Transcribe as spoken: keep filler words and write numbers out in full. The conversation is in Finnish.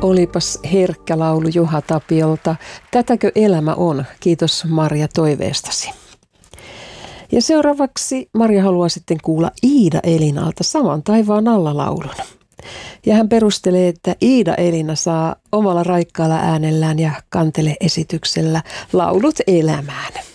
Olipas herkkä laulu Juha Tapiolta. Tätäkö elämä on? Kiitos Marja toiveestasi. Ja seuraavaksi Marja haluaa sitten kuulla Iida Elinalta Saman taivaan alla laulun. Ja hän perustelee, että Iida Elina saa omalla raikkaalla äänellään ja kantele-esityksellä laulut elämään.